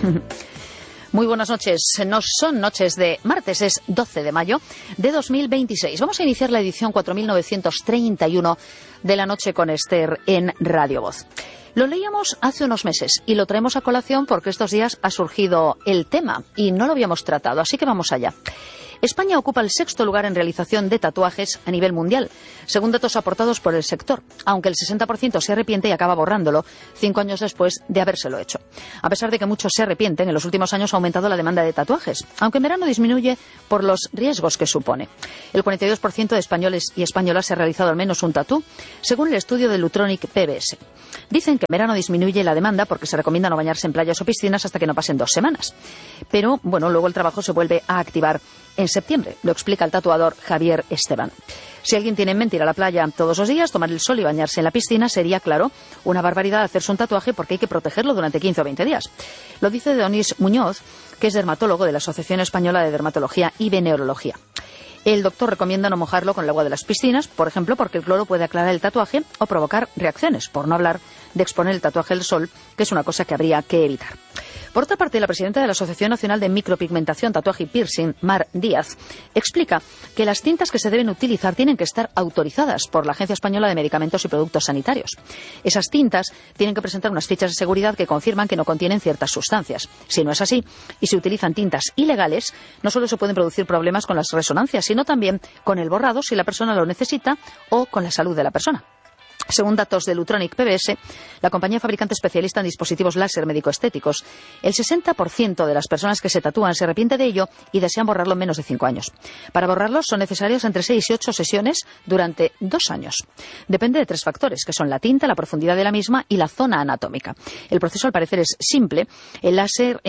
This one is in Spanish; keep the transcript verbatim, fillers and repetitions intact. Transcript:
Muy buenas noches. No son noches de martes, es doce de mayo de dos mil veintiséis. Vamos a iniciar la edición cuatro mil novecientos treinta y uno de la noche con Esther en Radio Voz. Lo leíamos hace unos meses y lo traemos a colación porque estos días ha surgido el tema y no lo habíamos tratado, así que vamos allá. España ocupa el sexto lugar en realización de tatuajes a nivel mundial, según datos aportados por el sector, aunque el sesenta por ciento se arrepiente y acaba borrándolo cinco años después de habérselo hecho. A pesar de que muchos se arrepienten, en los últimos años ha aumentado la demanda de tatuajes, aunque en verano disminuye por los riesgos que supone. El cuarenta y dos por ciento de españoles y españolas se ha realizado al menos un tatú, según el estudio de Lutronic P B S. Dicen que en verano disminuye la demanda porque se recomienda no bañarse en playas o piscinas hasta que no pasen dos semanas. Pero, bueno, luego el trabajo se vuelve a activar en septiembre, lo explica el tatuador Javier Esteban. Si alguien tiene en mente ir a la playa todos los días, tomar el sol y bañarse en la piscina, sería, claro, una barbaridad hacerse un tatuaje porque hay que protegerlo durante quince o veinte días. Lo dice Denis Muñoz, que es dermatólogo de la Asociación Española de Dermatología y Venereología. El doctor recomienda no mojarlo con el agua de las piscinas, por ejemplo, porque el cloro puede aclarar el tatuaje o provocar reacciones, por no hablar de exponer el tatuaje al sol, que es una cosa que habría que evitar. Por otra parte, la presidenta de la Asociación Nacional de Micropigmentación, Tatuaje y Piercing, Mar Díaz, explica que las tintas que se deben utilizar tienen que estar autorizadas por la Agencia Española de Medicamentos y Productos Sanitarios. Esas tintas tienen que presentar unas fichas de seguridad que confirman que no contienen ciertas sustancias. Si no es así, y se utilizan tintas ilegales, no solo se pueden producir problemas con las resonancias, sino también con el borrado si la persona lo necesita o con la salud de la persona. Según datos de Lutronic P B S, la compañía fabricante especialista en dispositivos láser médico-estéticos, el sesenta por ciento de las personas que se tatúan se arrepiente de ello y desean borrarlo en menos de cinco años. Para borrarlo son necesarias entre seis y ocho sesiones durante dos años. Depende de tres factores, que son la tinta, la profundidad de la misma y la zona anatómica. El proceso, al parecer, es simple. El láser